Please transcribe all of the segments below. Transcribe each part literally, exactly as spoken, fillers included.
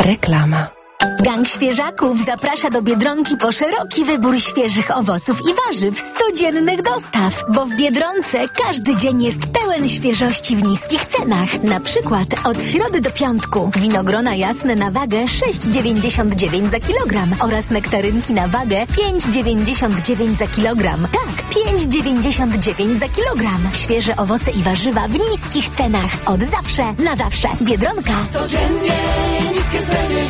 Reklama. Gang Świeżaków zaprasza do Biedronki po szeroki wybór świeżych owoców i warzyw z codziennych dostaw, bo w Biedronce każdy dzień jest pełen świeżości w niskich cenach. Na przykład od środy do piątku winogrona jasne na wagę sześć dziewięćdziesiąt dziewięć za kilogram oraz nektarynki na wagę pięć dziewięćdziesiąt dziewięć za kilogram. Tak, pięć dziewięćdziesiąt dziewięć za kilogram. Świeże owoce i warzywa w niskich cenach. Od zawsze, na zawsze. Biedronka. Codziennie niskie ceny.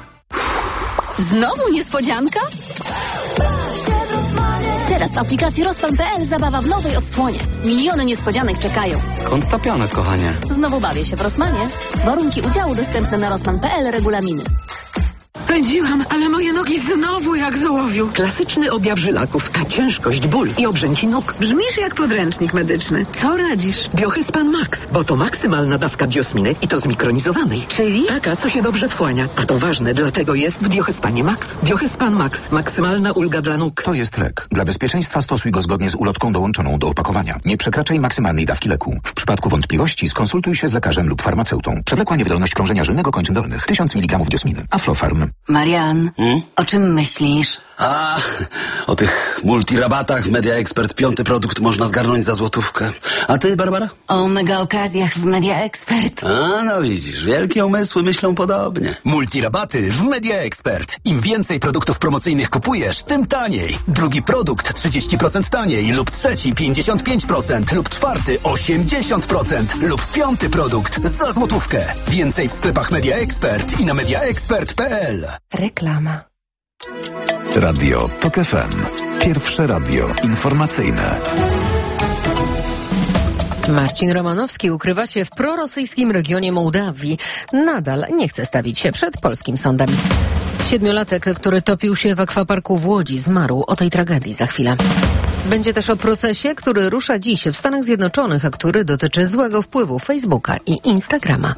Znowu niespodzianka? Teraz w aplikacji Rozpan kropka pe el zabawa w nowej odsłonie. Miliony niespodzianek czekają. Skąd ta piana, kochanie? Znowu bawię się w Rossmanie. Warunki udziału dostępne na Rozpan kropka pe el, regulaminy. Pędziłam, ale moje nogi znowu jak z ołowiu. Klasyczny objaw żylaków, ciężkość, ból i obrzęci nóg. Brzmisz jak podręcznik medyczny. Co radzisz? Biohyspan Max, bo to maksymalna dawka biosminy i to zmikronizowanej. Czyli? Taka, co się dobrze wchłania. A to ważne, dlatego jest w Biohyspanie Max. Biohyspan Max. Maksymalna ulga dla nóg. To jest lek. Dla bezpieczeństwa stosuj go zgodnie z ulotką dołączoną do opakowania. Nie przekraczaj maksymalnej dawki leku. W przypadku wątpliwości skonsultuj się z lekarzem lub farmaceutą. Przewlekła niewydolność krążenia żylnego kończyn dolnych. tysiąc miligramów biosminy. Aflofarm. Marian, Hmm? o czym myślisz? A, o tych multirabatach w Media Expert. Piąty produkt można zgarnąć za złotówkę. A ty, Barbara? O mega okazjach w Media Expert. A, no widzisz, wielkie umysły myślą podobnie. Multirabaty w Media Expert. Im więcej produktów promocyjnych kupujesz, tym taniej. Drugi produkt trzydzieści procent taniej, lub trzeci pięćdziesiąt pięć procent, lub czwarty osiemdziesiąt procent, lub piąty produkt za złotówkę. Więcej w sklepach Media Expert i na media expert kropka pe el. Reklama. Radio Tok F M. Pierwsze radio informacyjne. Marcin Romanowski ukrywa się w prorosyjskim regionie Mołdawii. Nadal nie chce stawić się przed polskim sądem. Siedmiolatek, który topił się w akwaparku w Łodzi, zmarł. O tej tragedii za chwilę. Będzie też o procesie, który rusza dziś w Stanach Zjednoczonych, a który dotyczy złego wpływu Facebooka i Instagrama.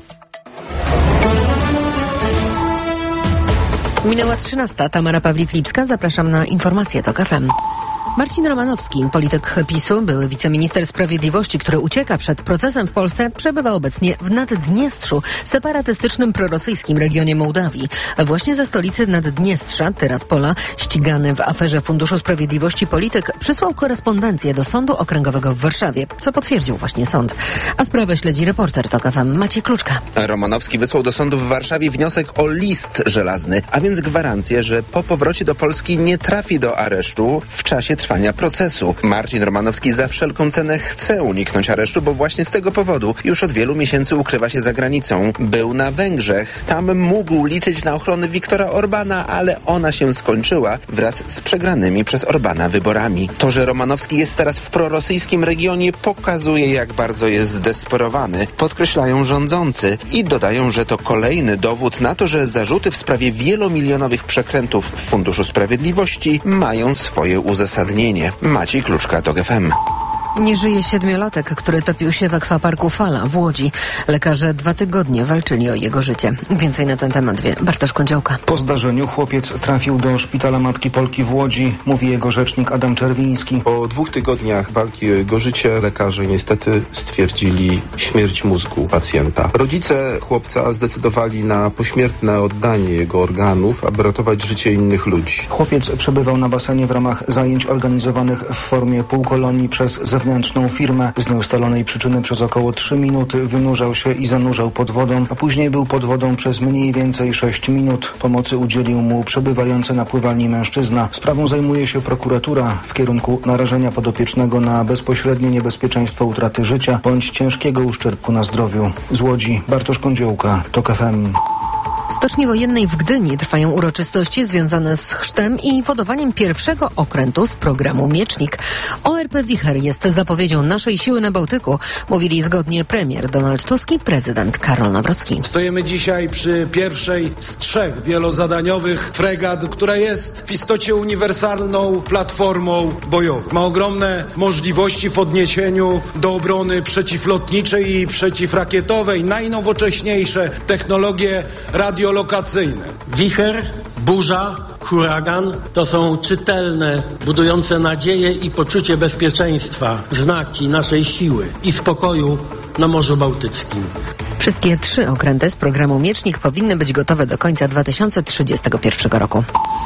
Minęła trzynasta. Tamara Pawlik-Lipska. Zapraszam na informacje Tok F M. Marcin Romanowski, polityk PiSu, były wiceminister sprawiedliwości, który ucieka przed procesem w Polsce, przebywa obecnie w Naddniestrzu, separatystycznym prorosyjskim regionie Mołdawii. Właśnie ze stolicy Naddniestrza, Tyraspola, ścigany w aferze Funduszu Sprawiedliwości polityk, przysłał korespondencję do Sądu Okręgowego w Warszawie, co potwierdził właśnie sąd. A sprawę śledzi reporter Tok F M Maciej Kluczka. Romanowski wysłał do sądu w Warszawie wniosek o list żelazny, a więc gwarancję, że po powrocie do Polski nie trafi do aresztu w czasie trwania procesu. Marcin Romanowski za wszelką cenę chce uniknąć aresztu, bo właśnie z tego powodu już od wielu miesięcy ukrywa się za granicą. Był na Węgrzech. Tam mógł liczyć na ochronę Viktora Orbana, ale ona się skończyła wraz z przegranymi przez Orbana wyborami. To, że Romanowski jest teraz w prorosyjskim regionie, pokazuje, jak bardzo jest zdesperowany. Podkreślają rządzący i dodają, że to kolejny dowód na to, że zarzuty w sprawie wielomilionowych przekrętów w Funduszu Sprawiedliwości mają swoje uzasadnienie. Maciej Kluczka, Tok F M. Nie żyje siedmiolatek, który topił się w akwaparku Fala w Łodzi. Lekarze dwa tygodnie walczyli o jego życie. Więcej na ten temat wie Bartosz Kądziołka. Po zdarzeniu chłopiec trafił do szpitala Matki Polki w Łodzi, mówi jego rzecznik Adam Czerwiński. Po dwóch tygodniach walki o jego życie lekarze niestety stwierdzili śmierć mózgu pacjenta. Rodzice chłopca zdecydowali na pośmiertne oddanie jego organów, aby ratować życie innych ludzi. Chłopiec przebywał na basenie w ramach zajęć organizowanych w formie półkolonii przez zewnętrzną firmę. Z nieustalonej przyczyny przez około trzy minuty wynurzał się i zanurzał pod wodą, a później był pod wodą przez mniej więcej sześć minut. Pomocy udzielił mu przebywający na pływalni mężczyzna. Sprawą zajmuje się prokuratura w kierunku narażenia podopiecznego na bezpośrednie niebezpieczeństwo utraty życia bądź ciężkiego uszczerbku na zdrowiu. Z Łodzi Bartosz Kądziołka, Tok F M. W Stoczni Wojennej w Gdyni trwają uroczystości związane z chrztem i wodowaniem pierwszego okrętu z programu Miecznik. O R P Wicher jest zapowiedzią naszej siły na Bałtyku, mówili zgodnie premier Donald Tusk i prezydent Karol Nawrocki. Stoimy dzisiaj przy pierwszej z trzech wielozadaniowych fregat, która jest w istocie uniwersalną platformą bojową. Ma ogromne możliwości w odniesieniu do obrony przeciwlotniczej i przeciwrakietowej, najnowocześniejsze technologie radio lokacyjne. Wicher, burza, huragan to są czytelne, budujące nadzieję i poczucie bezpieczeństwa znaki naszej siły i spokoju na Morzu Bałtyckim. Wszystkie trzy okręty z programu Miecznik powinny być gotowe do końca dwa tysiące trzydziestego pierwszego roku.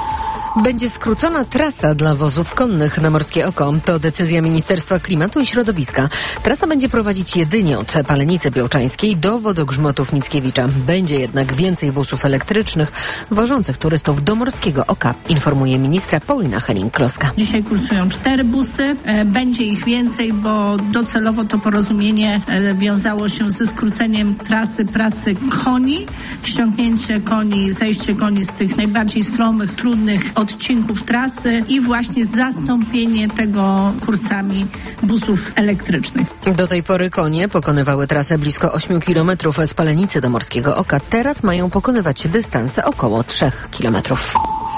Będzie skrócona trasa dla wozów konnych na Morskie Oko. To decyzja Ministerstwa Klimatu i Środowiska. Trasa będzie prowadzić jedynie od Palenicy Białczańskiej do Wodogrzmotów Mickiewicza. Będzie jednak więcej busów elektrycznych wożących turystów do Morskiego Oka, informuje ministra Paulina Henning-Kloska. Dzisiaj kursują cztery busy. Będzie ich więcej, bo docelowo to porozumienie wiązało się ze skróceniem trasy pracy koni, ściągnięcie koni, zejście koni z tych najbardziej stromych, trudnych odcinków trasy i właśnie zastąpienie tego kursami busów elektrycznych. Do tej pory konie pokonywały trasę blisko ośmiu kilometrów z Palenicy do Morskiego Oka. Teraz mają pokonywać dystanse około trzech kilometrów.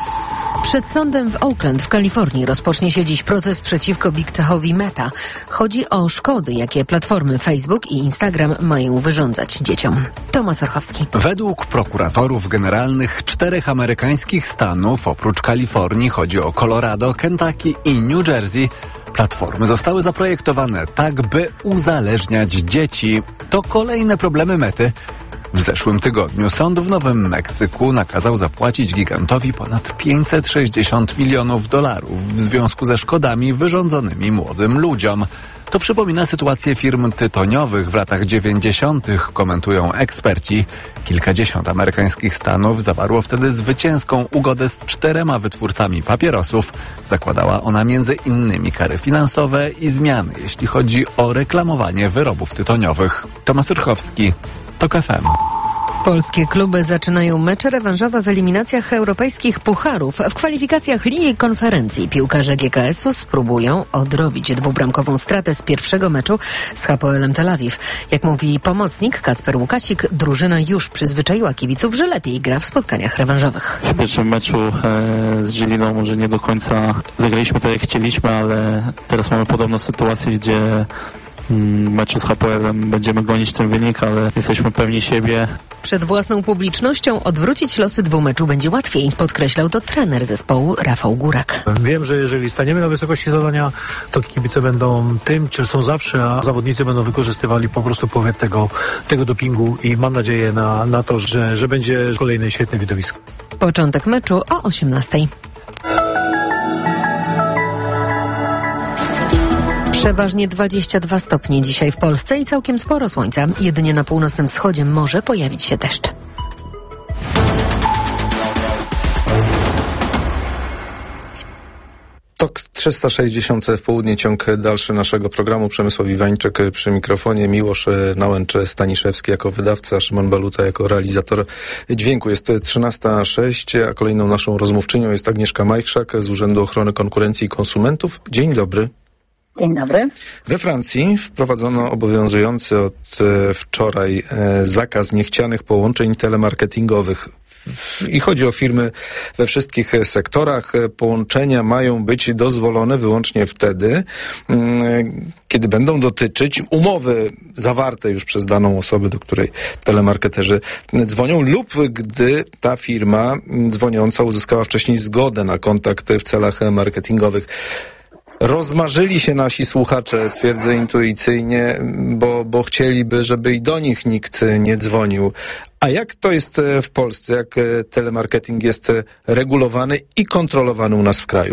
Przed sądem w Oakland w Kalifornii rozpocznie się dziś proces przeciwko Big Techowi Meta. Chodzi o szkody, jakie platformy Facebook i Instagram mają wyrządzać dzieciom. Tomasz Orchowski. Według prokuratorów generalnych czterech amerykańskich stanów, oprócz Kalifornii, chodzi o Colorado, Kentucky i New Jersey, platformy zostały zaprojektowane tak, by uzależniać dzieci. To kolejne problemy Mety. W zeszłym tygodniu sąd w Nowym Meksyku nakazał zapłacić gigantowi ponad pięćset sześćdziesiąt milionów dolarów w związku ze szkodami wyrządzonymi młodym ludziom. To przypomina sytuację firm tytoniowych w latach dziewięćdziesiątych, komentują eksperci. Kilkadziesiąt amerykańskich stanów zawarło wtedy zwycięską ugodę z czterema wytwórcami papierosów. Zakładała ona między innymi kary finansowe i zmiany, jeśli chodzi o reklamowanie wyrobów tytoniowych. Tomasz Urchowski, TOK F M. Polskie kluby zaczynają mecze rewanżowe w eliminacjach europejskich pucharów. W kwalifikacjach Ligi Konferencji piłkarze G K S u spróbują odrobić dwubramkową stratę z pierwszego meczu z Hapoelem Tel Awiw. Jak mówi pomocnik Kacper Łukasik, drużyna już przyzwyczaiła kibiców, że lepiej gra w spotkaniach rewanżowych. W pierwszym meczu e, z Żiliną może nie do końca zagraliśmy tak jak chcieliśmy, ale teraz mamy podobną sytuację, gdzie w meczu z Hapoelem będziemy gonić ten wynik, ale jesteśmy pewni siebie. Przed własną publicznością odwrócić losy dwumeczu będzie łatwiej, podkreślał to trener zespołu Rafał Górak. Wiem, że jeżeli staniemy na wysokości zadania, to kibice będą tym, czym są zawsze, a zawodnicy będą wykorzystywali po prostu połowę tego, tego dopingu i mam nadzieję na, na to, że, że będzie kolejne świetne widowisko. Początek meczu o osiemnastej. Przeważnie dwadzieścia dwa stopnie dzisiaj w Polsce i całkiem sporo słońca. Jedynie na północnym wschodzie może pojawić się deszcz. TOK trzysta sześćdziesiąt w południe, ciąg dalszy naszego programu. Przemysław Iwańczyk przy mikrofonie, Miłosz Nałęcz-Staniszewski jako wydawca, Szymon Baluta jako realizator dźwięku. Jest trzynasta sześć, a kolejną naszą rozmówczynią jest Agnieszka Majchrzak z Urzędu Ochrony Konkurencji i Konsumentów. Dzień dobry. Dzień dobry. We Francji wprowadzono obowiązujący od wczoraj zakaz niechcianych połączeń telemarketingowych. I chodzi o firmy we wszystkich sektorach. Połączenia mają być dozwolone wyłącznie wtedy, kiedy będą dotyczyć umowy zawarte już przez daną osobę, do której telemarketerzy dzwonią, lub gdy ta firma dzwoniąca uzyskała wcześniej zgodę na kontakt w celach marketingowych. Rozmarzyli się nasi słuchacze, twierdzę intuicyjnie, bo, bo chcieliby, żeby i do nich nikt nie dzwonił. A jak to jest w Polsce? Jak telemarketing jest regulowany i kontrolowany u nas w kraju?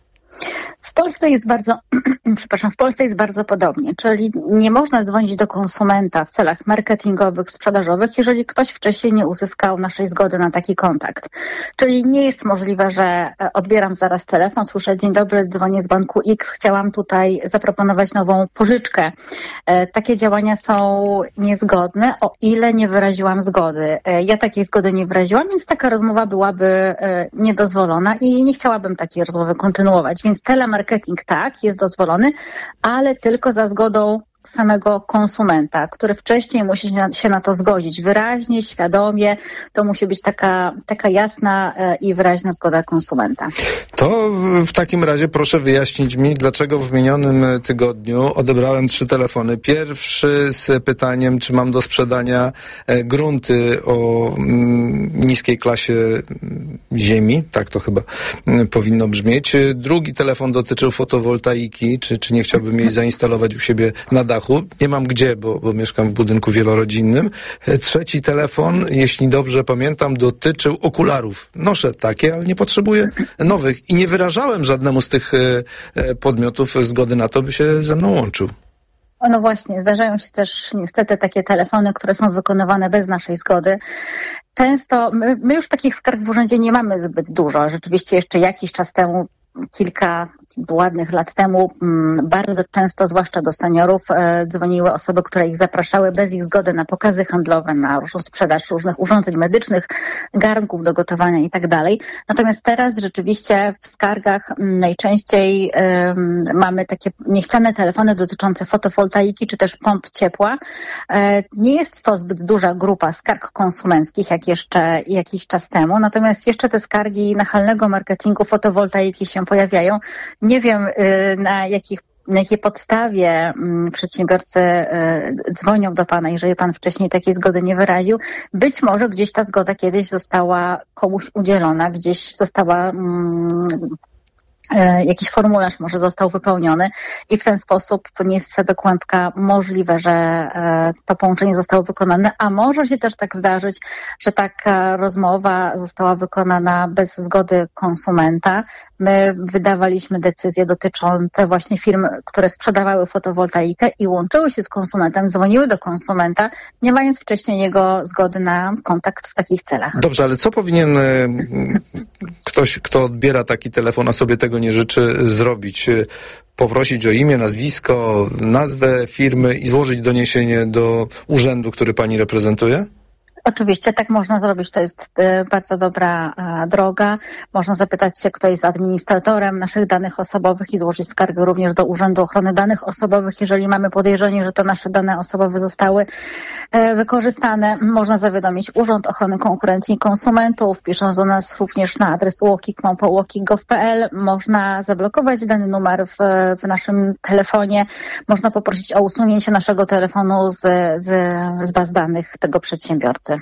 W Polsce jest bardzo, przepraszam, w Polsce jest bardzo podobnie, czyli nie można dzwonić do konsumenta w celach marketingowych, sprzedażowych, jeżeli ktoś wcześniej nie uzyskał naszej zgody na taki kontakt. Czyli nie jest możliwe, że odbieram zaraz telefon, słyszę: dzień dobry, dzwonię z banku X, chciałam tutaj zaproponować nową pożyczkę. Takie działania są niezgodne, o ile nie wyraziłam zgody. Ja takiej zgody nie wyraziłam, więc taka rozmowa byłaby niedozwolona i nie chciałabym takiej rozmowy kontynuować. Więc telemarketing tak, jest dozwolony, ale tylko za zgodą samego konsumenta, który wcześniej musi się na to zgodzić wyraźnie, świadomie. To musi być taka, taka jasna i wyraźna zgoda konsumenta. To w takim razie proszę wyjaśnić mi, dlaczego w minionym tygodniu odebrałem trzy telefony. Pierwszy z pytaniem, czy mam do sprzedania grunty o mm, niskiej klasie ziemi, tak to chyba powinno brzmieć. Drugi telefon dotyczył fotowoltaiki, czy, czy nie chciałbym jej zainstalować u siebie na dachu. Nie mam gdzie, bo, bo mieszkam w budynku wielorodzinnym. Trzeci telefon, jeśli dobrze pamiętam, dotyczył okularów. Noszę takie, ale nie potrzebuję nowych. I nie wyrażałem żadnemu z tych podmiotów zgody na to, by się ze mną łączył. No właśnie, zdarzają się też niestety takie telefony, które są wykonywane bez naszej zgody. Często, my, my już takich skarg w urzędzie nie mamy zbyt dużo. Rzeczywiście jeszcze jakiś czas temu, kilka ładnych lat temu, bardzo często, zwłaszcza do seniorów, dzwoniły osoby, które ich zapraszały bez ich zgody na pokazy handlowe, na różną sprzedaż różnych urządzeń medycznych, garnków do gotowania i tak dalej. Natomiast teraz rzeczywiście w skargach najczęściej um, mamy takie niechciane telefony dotyczące fotowoltaiki czy też pomp ciepła. E, nie jest to zbyt duża grupa skarg konsumenckich, jak jeszcze jakiś czas temu, natomiast jeszcze te skargi nachalnego marketingu fotowoltaiki się pojawiają. Nie wiem, na jakich na jakiej podstawie przedsiębiorcy dzwonią do pana, jeżeli pan wcześniej takiej zgody nie wyraził. Być może gdzieś ta zgoda kiedyś została komuś udzielona, gdzieś została jakiś formularz może został wypełniony i w ten sposób nie jest do kłębka możliwe, że to połączenie zostało wykonane, a może się też tak zdarzyć, że taka rozmowa została wykonana bez zgody konsumenta. My wydawaliśmy decyzje dotyczące właśnie firm, które sprzedawały fotowoltaikę i łączyły się z konsumentem, dzwoniły do konsumenta, nie mając wcześniej jego zgody na kontakt w takich celach. Dobrze, ale co powinien ktoś, kto odbiera taki telefon, a sobie tego nie życzy, zrobić? Poprosić o imię, nazwisko, nazwę firmy i złożyć doniesienie do urzędu, który pani reprezentuje? Oczywiście tak można zrobić, to jest bardzo dobra droga. Można zapytać się, kto jest administratorem naszych danych osobowych i złożyć skargę również do Urzędu Ochrony Danych Osobowych. Jeżeli mamy podejrzenie, że to nasze dane osobowe zostały wykorzystane, można zawiadomić Urząd Ochrony Konkurencji i Konsumentów, pisząc do nas również na adres łokik małpa łokik kropka gov kropka p l. Można zablokować dany numer w, w naszym telefonie. Można poprosić o usunięcie naszego telefonu z, z, z baz danych tego przedsiębiorcy.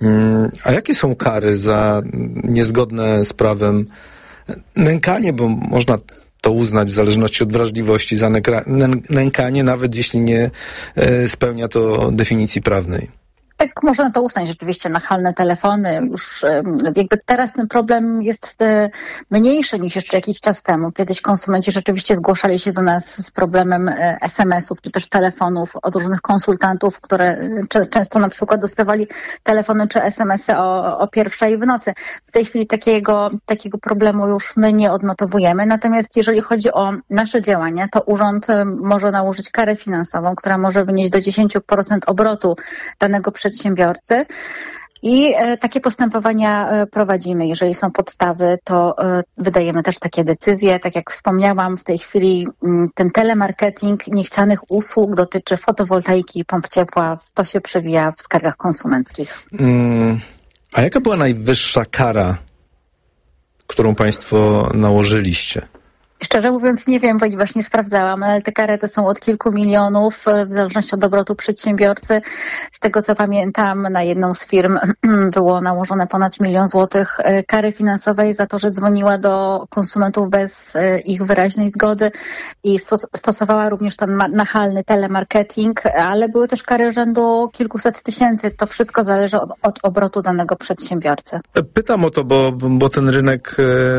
A jakie są kary za niezgodne z prawem nękanie, bo można to uznać w zależności od wrażliwości za nękanie, nawet jeśli nie spełnia to definicji prawnej? Tak, można to uznać rzeczywiście, nachalne telefony. Już jakby teraz ten problem jest mniejszy niż jeszcze jakiś czas temu. Kiedyś konsumenci rzeczywiście zgłaszali się do nas z problemem es em esów czy też telefonów od różnych konsultantów, które często na przykład dostawali telefony czy es em esy o, o pierwszej w nocy. W tej chwili takiego, takiego problemu już my nie odnotowujemy. Natomiast jeżeli chodzi o nasze działania, to urząd może nałożyć karę finansową, która może wynieść do dziesięć procent obrotu danego przedsiębiorstwa, przedsiębiorcy i e, takie postępowania e, prowadzimy. Jeżeli są podstawy, to e, wydajemy też takie decyzje. Tak jak wspomniałam, w tej chwili m, ten telemarketing niechcianych usług dotyczy fotowoltaiki i pomp ciepła. To się przewija w skargach konsumenckich. Mm, a jaka była najwyższa kara, którą państwo nałożyliście? Szczerze mówiąc nie wiem, ponieważ nie sprawdzałam, ale te kary to są od kilku milionów, w zależności od obrotu przedsiębiorcy. Z tego co pamiętam, na jedną z firm było nałożone ponad milion złotych kary finansowej za to, że dzwoniła do konsumentów bez ich wyraźnej zgody i stosowała również ten nachalny telemarketing, ale były też kary rzędu kilkuset tysięcy. To wszystko zależy od, od obrotu danego przedsiębiorcy. Pytam o to, bo, bo ten rynek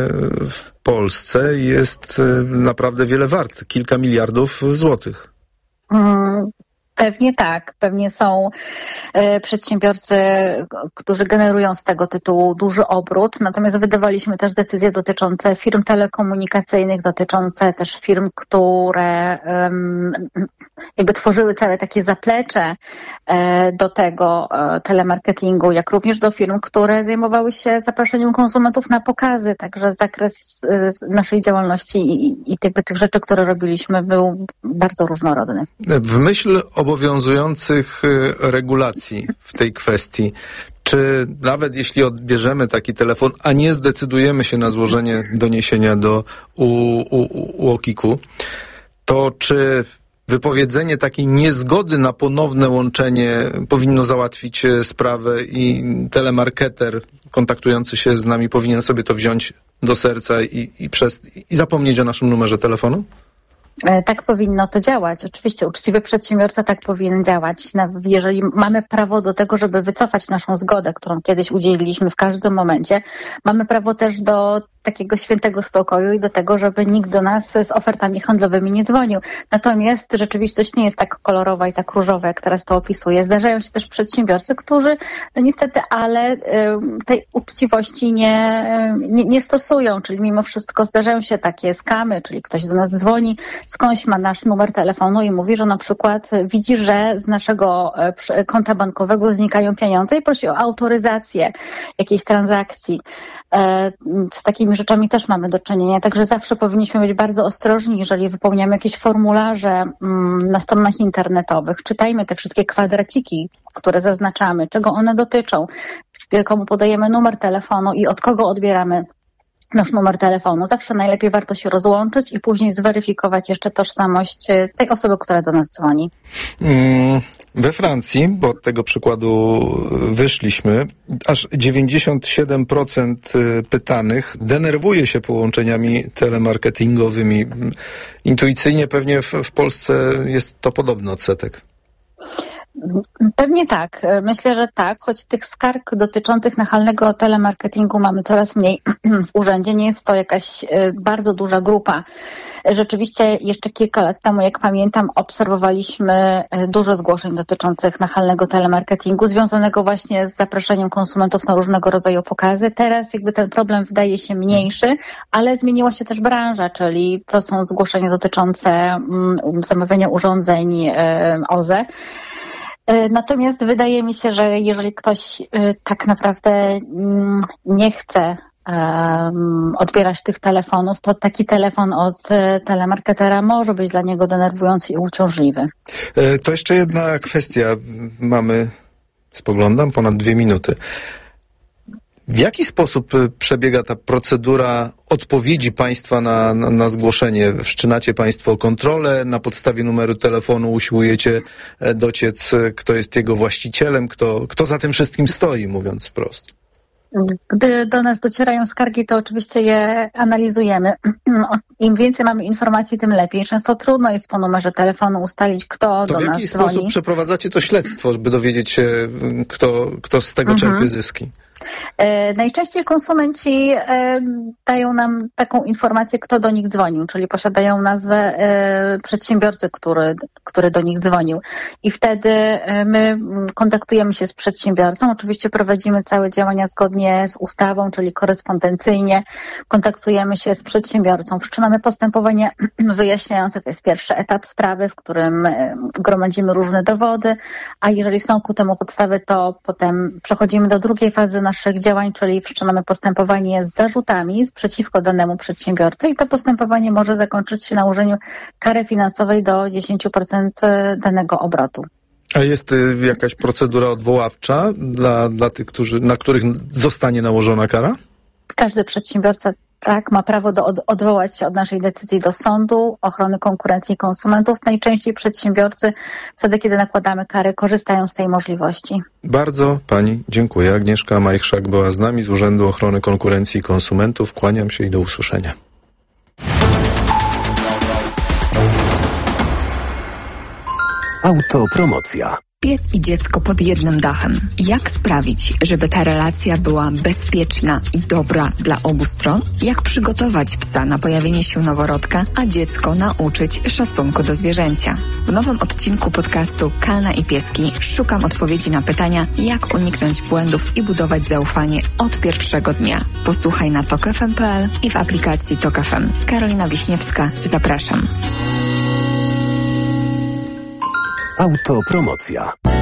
w Polsce jest naprawdę wiele wart. Kilka miliardów złotych. Hmm. Pewnie tak. Pewnie są e, przedsiębiorcy, którzy generują z tego tytułu duży obrót. Natomiast wydawaliśmy też decyzje dotyczące firm telekomunikacyjnych, dotyczące też firm, które um, jakby tworzyły całe takie zaplecze e, do tego e, telemarketingu, jak również do firm, które zajmowały się zapraszeniem konsumentów na pokazy. Także zakres e, naszej działalności i, i tych, tych rzeczy, które robiliśmy, był bardzo różnorodny. W myśl obowiązujących regulacji w tej kwestii, czy nawet jeśli odbierzemy taki telefon, a nie zdecydujemy się na złożenie doniesienia do u łokiku, to czy wypowiedzenie takiej niezgody na ponowne łączenie powinno załatwić sprawę i telemarketer kontaktujący się z nami powinien sobie to wziąć do serca i, i, przez, i zapomnieć o naszym numerze telefonu? Tak powinno to działać. Oczywiście uczciwy przedsiębiorca tak powinien działać. Jeżeli mamy prawo do tego, żeby wycofać naszą zgodę, którą kiedyś udzieliliśmy w każdym momencie, mamy prawo też do takiego świętego spokoju i do tego, żeby nikt do nas z ofertami handlowymi nie dzwonił. Natomiast rzeczywistość nie jest tak kolorowa i tak różowa, jak teraz to opisuję. Zdarzają się też przedsiębiorcy, którzy no niestety, ale tej uczciwości nie, nie, nie stosują, czyli mimo wszystko zdarzają się takie skamy, czyli ktoś do nas dzwoni, skądś ma nasz numer telefonu i mówi, że na przykład widzi, że z naszego konta bankowego znikają pieniądze i prosi o autoryzację jakiejś transakcji. Z takimi rzeczami też mamy do czynienia, także zawsze powinniśmy być bardzo ostrożni, jeżeli wypełniamy jakieś formularze na stronach internetowych. Czytajmy te wszystkie kwadraciki, które zaznaczamy, czego one dotyczą, komu podajemy numer telefonu i od kogo odbieramy nasz numer telefonu. Zawsze najlepiej warto się rozłączyć i później zweryfikować jeszcze tożsamość tej osoby, która do nas dzwoni. Mm, we Francji, bo od tego przykładu wyszliśmy, aż dziewięćdziesiąt siedem procent pytanych denerwuje się połączeniami telemarketingowymi. Intuicyjnie pewnie w, w Polsce jest to podobny odsetek. Pewnie tak. Myślę, że tak, choć tych skarg dotyczących nachalnego telemarketingu mamy coraz mniej w urzędzie. Nie jest to jakaś bardzo duża grupa. Rzeczywiście jeszcze kilka lat temu, jak pamiętam, obserwowaliśmy dużo zgłoszeń dotyczących nachalnego telemarketingu, związanego właśnie z zapraszaniem konsumentów na różnego rodzaju pokazy. Teraz jakby ten problem wydaje się mniejszy, ale zmieniła się też branża, czyli to są zgłoszenia dotyczące zamawiania urządzeń O Z E. Natomiast wydaje mi się, że jeżeli ktoś tak naprawdę nie chce um, odbierać tych telefonów, to taki telefon od telemarketera może być dla niego denerwujący i uciążliwy. To jeszcze jedna kwestia. Mamy, spoglądam, ponad dwie minuty. W jaki sposób przebiega ta procedura odpowiedzi państwa na, na, na zgłoszenie? Wszczynacie państwo kontrolę, na podstawie numeru telefonu usiłujecie dociec, kto jest jego właścicielem, kto, kto za tym wszystkim stoi, mówiąc wprost? Gdy do nas docierają skargi, to oczywiście je analizujemy. Im więcej mamy informacji, tym lepiej. Często trudno jest po numerze telefonu ustalić, kto to do nas dzwoni. To w jaki sposób przeprowadzacie to śledztwo, żeby dowiedzieć się, kto, kto z tego mhm. czerpie zyski? E, najczęściej konsumenci e, dają nam taką informację, kto do nich dzwonił, czyli posiadają nazwę e, przedsiębiorcy, który, który do nich dzwonił. I wtedy e, my kontaktujemy się z przedsiębiorcą. Oczywiście prowadzimy całe działania zgodnie z ustawą, czyli korespondencyjnie. Kontaktujemy się z przedsiębiorcą. Wszczynamy postępowanie wyjaśniające. To jest pierwszy etap sprawy, w którym e, gromadzimy różne dowody, a jeżeli są ku temu podstawy, to potem przechodzimy do drugiej fazy naszych działań, czyli wszczynamy postępowanie z zarzutami przeciwko danemu przedsiębiorcy i to postępowanie może zakończyć się nałożeniem kary finansowej do dziesięć procent danego obrotu. A jest y, jakaś procedura odwoławcza dla, dla tych, którzy, na których zostanie nałożona kara? Każdy przedsiębiorca tak, ma prawo do od, odwołać się od naszej decyzji do Sądu Ochrony Konkurencji i Konsumentów. Najczęściej przedsiębiorcy wtedy, kiedy nakładamy kary, korzystają z tej możliwości. Bardzo pani dziękuję. Agnieszka Majchrzak była z nami z Urzędu Ochrony Konkurencji i Konsumentów. Kłaniam się i do usłyszenia. Autopromocja. Pies i dziecko pod jednym dachem. Jak sprawić, żeby ta relacja była bezpieczna i dobra dla obu stron? Jak przygotować psa na pojawienie się noworodka, a dziecko nauczyć szacunku do zwierzęcia? W nowym odcinku podcastu Kalna i Pieski szukam odpowiedzi na pytania, jak uniknąć błędów i budować zaufanie od pierwszego dnia. Posłuchaj na tok f m kropka p l i w aplikacji Tok F M. Karolina Wiśniewska, zapraszam. Autopromocja.